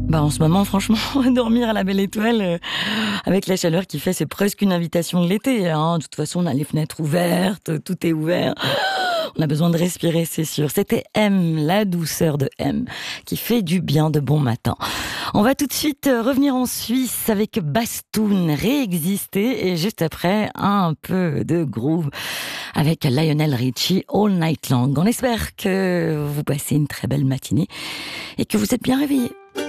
En ce moment, franchement, dormir à la belle étoile, avec la chaleur qui fait, c'est presque une invitation de l'été, hein. De toute façon, on a les fenêtres ouvertes, tout est ouvert. On a besoin de respirer, c'est sûr. C'était M, la douceur de M, qui fait du bien de bon matin. On va tout de suite revenir en Suisse avec Bastoun, réexister, et juste après, un peu de groove avec Lionel Richie, All Night Long. On espère que vous passez une très belle matinée et que vous êtes bien réveillés.